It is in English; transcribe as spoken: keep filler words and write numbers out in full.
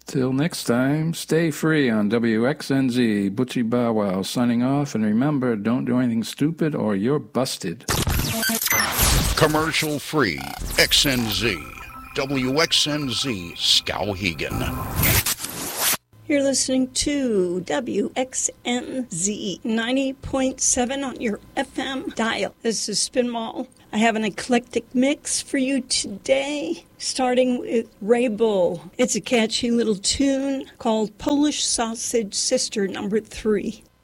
Till next time, stay free on W X N Z. Butchie Bow Wow signing off, and remember, don't do anything stupid or you're busted. Commercial free. X N Z. W X N Z Skowhegan. You're listening to W X N Z ninety point seven on your F M dial. This is Spinball. I have an eclectic mix for you today, starting with Ray Bull. It's a catchy little tune called Polish Sausage Sister Number Three.